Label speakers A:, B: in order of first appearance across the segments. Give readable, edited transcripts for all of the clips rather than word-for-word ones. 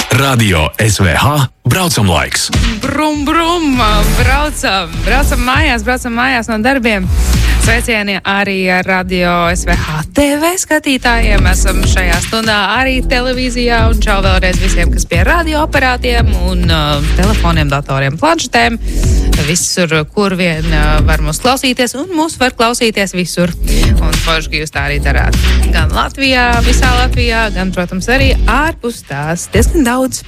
A: Radio SVH braucam laiks.
B: Brum, braucam mājās no darbiem. Sveicieni arī Radio SVH TV skatītājiem. Esam šajā stundā arī televīzijā un čau vēlreiz visiem, kas pie radioaparātiem un telefoniem, datoriem, planšetēm. Visur, kur vien var mūs klausīties, un mūs var klausīties visur. Un forši, ka jūs tā arī darāt. Gan Latvijā, visā Latvijā, gan, protams, arī ārpus tās. Diezgan daudz.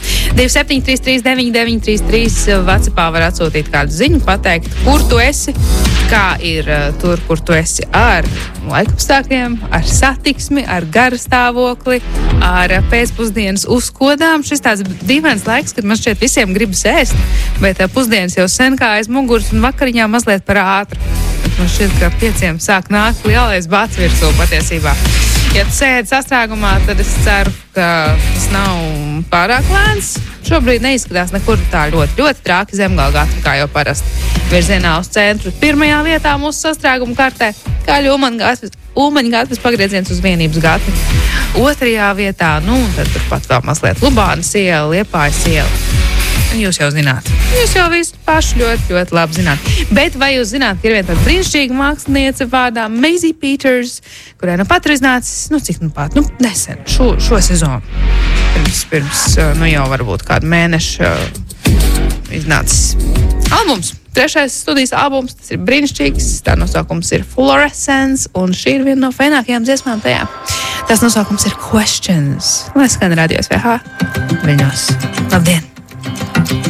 B: 27339933 WhatsAppā var atsūtīt kādu ziņu, pateikt, kur tu esi, kā ir tur, kur tu esi ar laikapstākļiem, ar satiksmi, ar garastāvokli, ar pēcpusdienas uzkodām. Šis tāds dīvains laiks, kad man šķiet visiem gribas ēst, bet pusdienas jau sen kā aiz muguras un vakariņā mazliet par ātru. Man šķiet, ka 5 sāk nākt lielais bats virsū patiesībā. Ja tu sēdi sastrēgumā, tad es ceru, ka tas nav pārāk lēns. Šobrīd neizskatās nekur tā ļoti trāki Zemgālgata, kā jau parasti. Virzienā uz centru pirmajā vietā mūsu sastrēguma kartē, kā Ulmaņa gatves pagrieziens uz Vienības gati. Otrajā vietā, un tad turpat vēl mazliet Lubānas iela, Liepājas iela. Jūs jau zināt. Jūs jau visu paši ļoti labi zināt. Bet vai jūs zināt, ka ir viena tāda brīnišķīga māksliniece vārdā Maisie Peters, kurai pat ir iznācis, nesen, šo sezonu. Pirms jau varbūt kādu mēnešu iznācis albums. 3. studijas albums, tas ir brīnišķīgs, tā nosaukums ir Fluorescence, un šī ir viena no fēnākajām dziesmām tajā. Tas nosaukums ir Questions. Lai skan Radio SVH. Viņos. Labdien!